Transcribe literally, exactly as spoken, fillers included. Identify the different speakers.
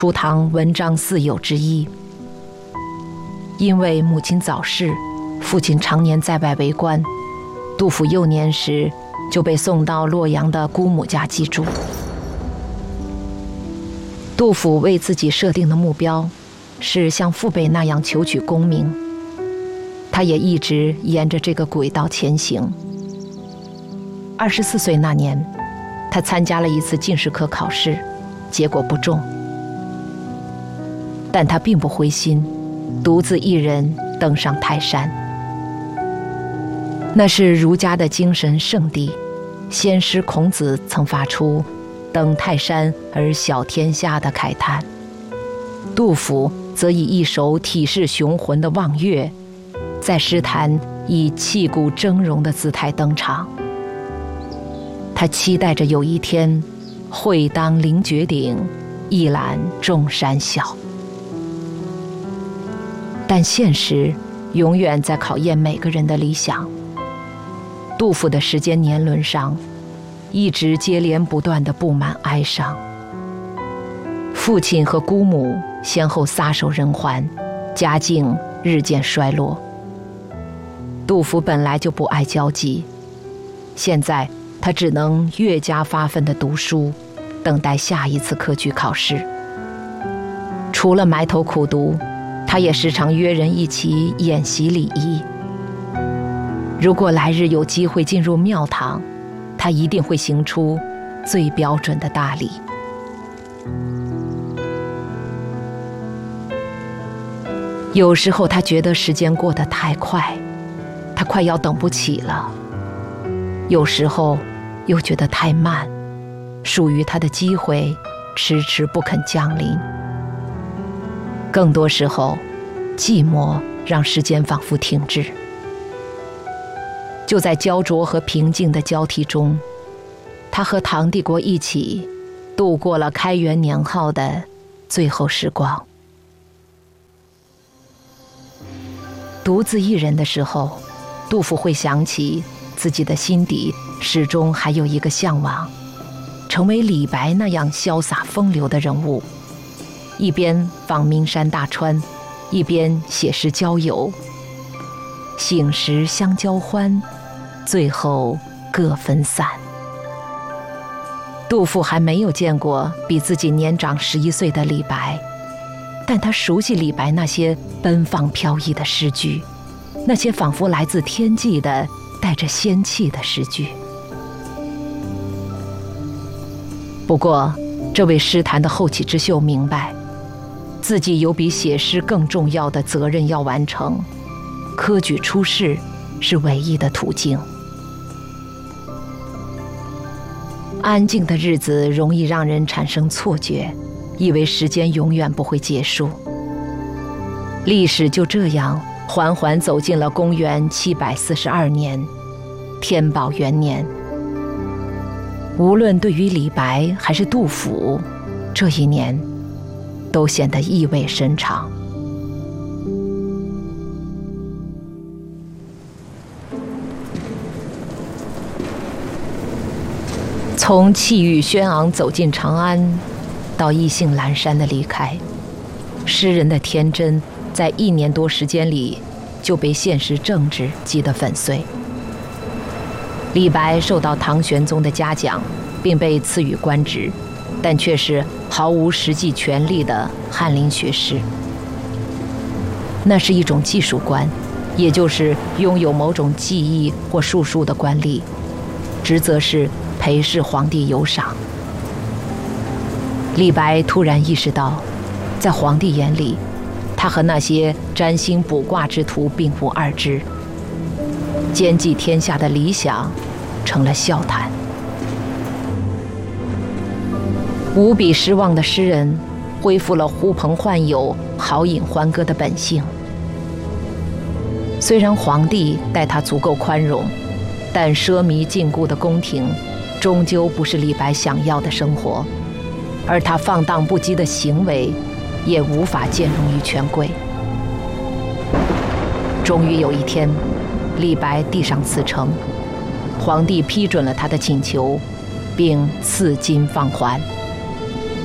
Speaker 1: 初唐文章四友之一。因为母亲早逝，父亲常年在外为官，杜甫幼年时就被送到洛阳的姑母家寄住。杜甫为自己设定的目标是像父辈那样求取功名，他也一直沿着这个轨道前行。二十四岁那年，他参加了一次进士科考试，结果不中，但他并不灰心，独自一人登上泰山。那是儒家的精神圣地，先师孔子曾发出登泰山而小天下的慨叹，杜甫则以一首体示雄浑的望岳，在诗坛以气骨峥嵘的姿态登场。他期待着有一天会当凌绝顶，一览众山小。但现实永远在考验每个人的理想。杜甫的时间年轮上一直接连不断地布满哀伤。父亲和姑母先后撒手人寰，家境日渐衰落。杜甫本来就不爱交际，现在他只能越加发奋地读书，等待下一次科举考试。除了埋头苦读，他也时常约人一起演习礼仪。如果来日有机会进入庙堂，他一定会行出最标准的大礼。有时候他觉得时间过得太快，他快要等不起了；有时候又觉得太慢，属于他的机会迟迟不肯降临。更多时候，寂寞让时间仿佛停滞。就在焦灼和平静的交替中，他和唐帝国一起度过了开元年号的最后时光。独自一人的时候，杜甫会想起自己的心底始终还有一个向往，成为李白那样潇洒风流的人物，一边访名山大川，一边写诗交友，醒时相交欢，最后各分散。杜甫还没有见过比自己年长十一岁的李白，但他熟悉李白那些奔放飘逸的诗句，那些仿佛来自天际的带着仙气的诗句。不过，这位诗坛的后起之秀明白，自己有比写诗更重要的责任要完成，科举出仕是唯一的途径。安静的日子容易让人产生错觉，以为时间永远不会结束。历史就这样缓缓走进了公元七百四十二年，天宝元年。无论对于李白还是杜甫，这一年都显得意味深长。从气宇轩昂走进长安，到意兴阑珊的离开，诗人的天真在一年多时间里就被现实政治击得粉碎。李白受到唐玄宗的嘉奖，并被赐予官职，但却是毫无实际权力的翰林学士。那是一种技术官，也就是拥有某种技艺或术数的官吏，职责是陪侍皇帝游赏。李白突然意识到，在皇帝眼里，他和那些占星卜卦之徒并无二致，兼济天下的理想成了笑谈。无比失望的诗人恢复了呼朋唤友、豪饮欢歌的本性。虽然皇帝待他足够宽容，但奢靡禁锢的宫廷终究不是李白想要的生活，而他放荡不羁的行为也无法兼容于权贵。终于有一天，李白递上辞呈，皇帝批准了他的请求，并赐金放还。